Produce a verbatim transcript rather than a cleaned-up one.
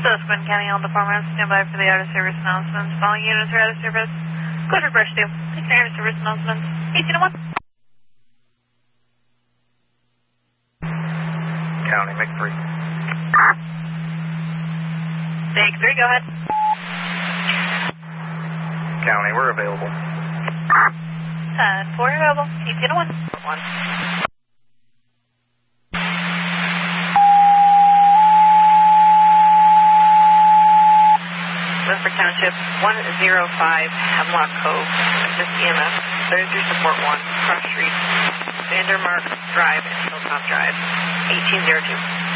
Susquehanna County Health Department, stand by for the out of service announcements. Following units are out of service. Code for brush two. Take care of service announcements. eighteen oh one. County, make three. Take three, go ahead. County, we're available. ten four available. eighteen oh one. one. Westford Township, one oh five, Hemlock Cove, assist E M S, thirty-three support one, cross street, Vandermark Drive and Hilltop Drive, eighteen oh two.